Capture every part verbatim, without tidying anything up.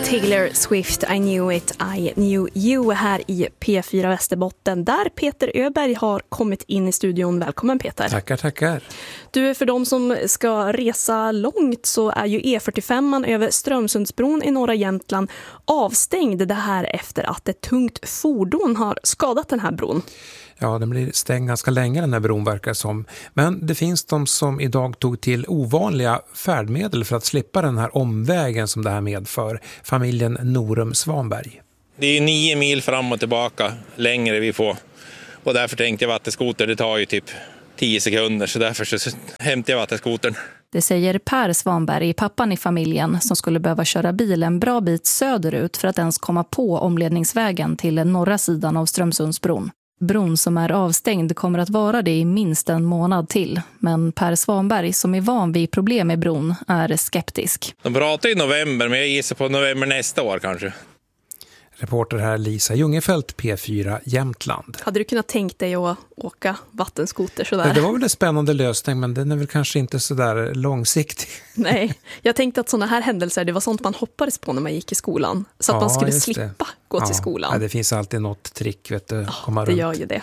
Taylor Swift, I knew it, I knew you här i P fyra Västerbotten där Peter Öberg har kommit in i studion. Välkommen Peter. Tackar, tackar. Du, för de som ska resa långt så är ju E fyrtiofem över Strömsundsbron i norra Jämtland avstängd det här efter att ett tungt fordon har skadat den här bron. Ja, den blir stängd ganska länge den här bron verkar som. Men det finns de som idag tog till ovanliga färdmedel för att slippa den här omvägen som det här medför. Familjen Norum Svanberg. Det är nio mil fram och tillbaka längre vi får. Och därför tänkte jag vattenskoter, det tar ju typ tio sekunder. Så därför så hämtade jag vattenskotern. Det säger Per Svanberg, pappan i familjen, som skulle behöva köra bil en bra bit söderut för att ens komma på omledningsvägen till den norra sidan av Strömsundsbron. Bron som är avstängd kommer att vara det i minst en månad till. Men Per Svanberg, som är van vid problem med bron, är skeptisk. De pratar i november, men jag gissar på november nästa år kanske. Reporter här Lisa Ljungefelt, P fyra Jämtland. Hade du kunnat tänkt dig att åka vattenskoter sådär? Det var väl en spännande lösning, men den är väl kanske inte så där långsiktig. Nej, jag tänkte att sådana här händelser, det var sånt man hoppades på när man gick i skolan. Så att ja, man skulle slippa det. gå ja. till skolan. Ja, det finns alltid något trick, vet du, ja, komma det runt. gör ju det.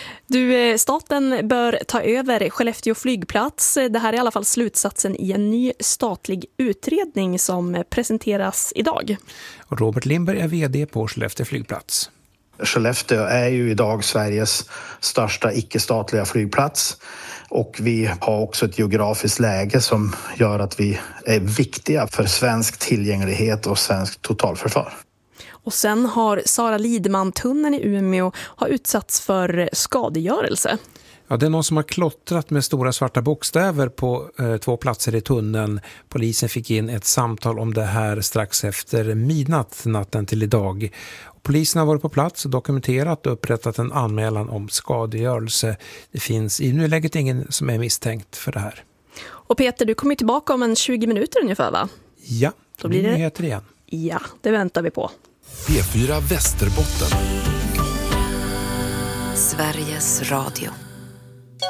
Du, staten bör ta över Skellefteå flygplats. Det här är i alla fall slutsatsen i en ny statlig utredning som presenteras idag. Och Robert Lindberg är vd på Skellefteå flygplats. Skellefteå är ju idag Sveriges största icke-statliga flygplats. Och vi har också ett geografiskt läge som gör att vi är viktiga för svensk tillgänglighet och svensk totalförsvar. Och sen har Sara Lidman-tunneln i Umeå har utsatts för skadegörelse. Ja, det är någon som har klottrat med stora svarta bokstäver på eh, två platser i tunneln. Polisen fick in ett samtal om det här strax efter midnatt natten till idag. Polisen har varit på plats och dokumenterat och upprättat en anmälan om skadegörelse. Det finns i nuläget ingen som är misstänkt för det här. Och Peter, du kommer tillbaka om en tjugo minuter ungefär, va? Ja, då blir det nyheter igen. Ja, det väntar vi på. P fyra Västerbotten. Sveriges Radio.